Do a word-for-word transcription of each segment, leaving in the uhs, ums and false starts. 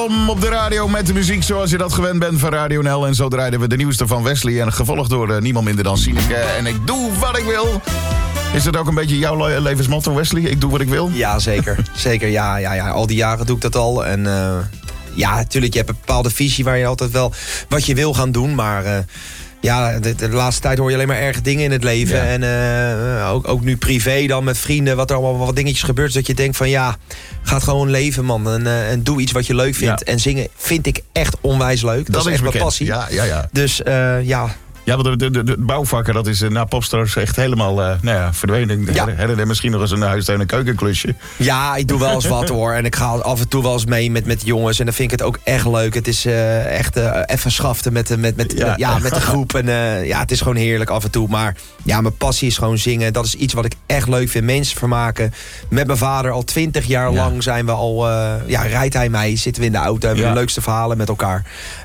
Om op de radio met de muziek zoals je dat gewend bent van Radio N L. En zo draaiden we de nieuwste van Wesley. En gevolgd door uh, niemand minder dan Sineke. En ik doe wat ik wil. Is dat ook een beetje jouw levensmotto, Wesley? Ik doe wat ik wil? Ja, zeker. zeker, ja, ja, ja. Al die jaren doe ik dat al. En uh, ja, natuurlijk, je hebt een bepaalde visie waar je altijd wel wat je wil gaan doen. Maar uh, ja, de, de laatste tijd hoor je alleen maar erge dingen in het leven. Ja. En uh, ook, ook nu privé dan met vrienden, wat er allemaal wat dingetjes gebeurt. Dat je denkt van ja, ga het gewoon leven, man. En, uh, en doe iets wat je leuk vindt. Ja. En zingen vind ik echt onwijs leuk. Dat, dat is echt mijn passie. Ja, ja, ja. Dus uh, ja... Ja, want de, de, de bouwvakker, dat is uh, na Popstars echt helemaal uh, nou ja, verdwenen. Ja. Hadden er misschien nog eens een huis- en een keukenklusje. Ja, ik doe wel eens wat hoor. En ik ga af en toe wel eens mee met, met jongens. En dan vind ik het ook echt leuk. Het is uh, echt uh, even schaften met, met, met, ja. ja, met de groep. En uh, ja, het is gewoon heerlijk af en toe. Maar ja, mijn passie is gewoon zingen. Dat is iets wat ik echt leuk vind. Mensen vermaken. Met mijn vader al twintig jaar ja. lang zijn we al... Uh, ja, rijdt hij mij, zitten we in de auto. Hebben we ja. de leukste verhalen met elkaar.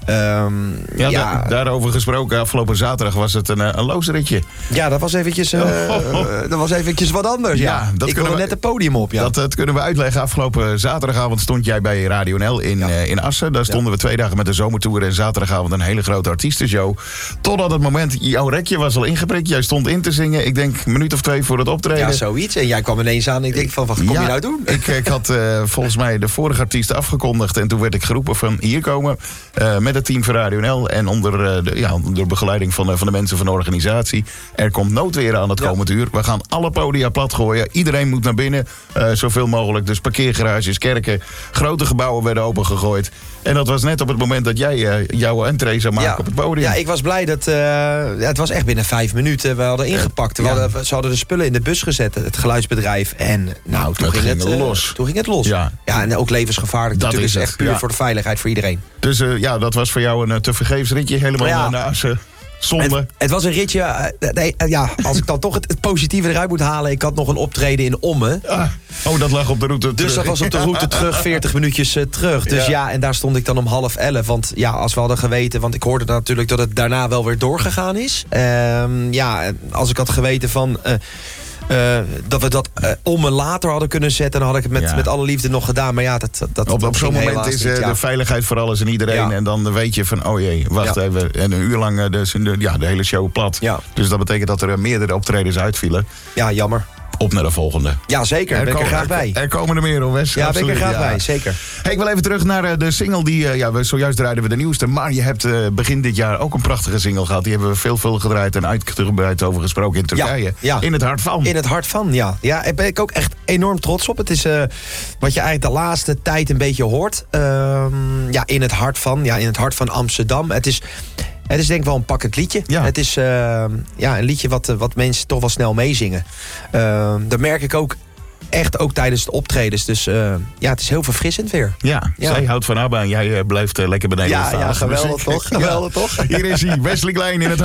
Um, ja, ja. Da- daarover gesproken, afgelopen zaterdag was het een, een loosritje. Ja, dat was eventjes, uh, oh, oh, oh. Dat was eventjes wat anders. Ja, ja dat ik wilde we, net het podium op. Ja. Dat, dat kunnen we uitleggen. Afgelopen zaterdagavond stond jij bij Radio N L in, ja. uh, in Assen. Daar stonden ja. we twee dagen met de zomertour. En zaterdagavond een hele grote artiestenshow. Totdat het moment, jouw rekje was al ingeprikt. Jij stond in te zingen. Ik denk een minuut of twee voor het optreden. Ja, zoiets. En jij kwam ineens aan. En ik denk van, wat kom ja, je nou doen? Ik, ik had uh, volgens mij de vorige artiest afgekondigd. En toen werd ik geroepen van hier komen. Uh, met het team van Radio N L. En onder, uh, de, ja, onder begeleiding van, uh, van de mensen van de organisatie. Er komt noodweer aan het ja. komend uur. We gaan alle podia plat gooien. Iedereen moet naar binnen. Uh, zoveel mogelijk. Dus parkeergarages, kerken. Grote gebouwen werden opengegooid. En dat was net op het moment dat jij uh, jouw entree zou maken ja. op het podium. Ja, ik was blij dat... Uh, ja, het was echt binnen vijf minuten. We hadden ingepakt. We ja. hadden, ze hadden de spullen in de bus gezet. Het geluidsbedrijf. En nou, toen, ging, ging, het, uh, los. toen ging het los. Ja, ja en ook levensgevaarlijk. Dat natuurlijk is, is echt puur ja. voor de veiligheid voor iedereen. Dus uh, ja, dat was voor jou een uh, tevergeefs ritje. Helemaal ja. naar Assen. Zonde. Het, het was een ritje. Uh, nee, uh, ja, als ik dan toch het, het positieve eruit moet halen. Ik had nog een optreden in Ommen. Ah, oh, dat lag op de route terug. Dus dat was op de route terug, veertig minuutjes uh, terug. Dus ja. ja, en daar stond ik dan om half elf. Want ja, als we hadden geweten... Want ik hoorde natuurlijk dat het daarna wel weer doorgegaan is. Uh, ja, als ik had geweten van... Uh, Uh, dat we dat uh, om en later hadden kunnen zetten... dan had ik het met, ja. met alle liefde nog gedaan. Maar ja, dat, dat, op, dat op zo'n moment is uh, niet, ja. de veiligheid voor alles en iedereen. Ja. En dan weet je van, oh jee, wacht ja. even. En een uur lang uh, de, de, ja, de hele show plat. Ja. Dus dat betekent dat er uh, meerdere optredens uitvielen. Ja, jammer. Op naar de volgende. Ja, zeker. Er ben ik er graag bij. Er komen er meer, hoor, Wes. Ja, Absoluut. ben ik er graag ja. bij. Zeker. Hey, ik wil even terug naar uh, de single die... Uh, ja, we, zojuist draaiden we de nieuwste. Maar je hebt uh, begin dit jaar ook een prachtige single gehad. Die hebben we veel, veel gedraaid en uitgebreid over gesproken in Turkije. Ja, ja. In het hart van. In het hart van, ja. Ja, daar ben ik ook echt enorm trots op. Het is uh, wat je eigenlijk de laatste tijd een beetje hoort. Uh, ja, in het hart van. Ja, in het hart van Amsterdam. Het is... Het is denk ik wel een pakkend liedje. Ja. Het is uh, ja, een liedje wat, wat mensen toch wel snel meezingen. Uh, dat merk ik ook echt ook tijdens de optredens. Dus uh, ja, het is heel verfrissend weer. Ja, ja. Zij houdt van ABBA en jij uh, blijft uh, lekker beneden. Ja, ja geweldig toch? Geweldig ja. toch? Hier is hij, Wesley Klein in het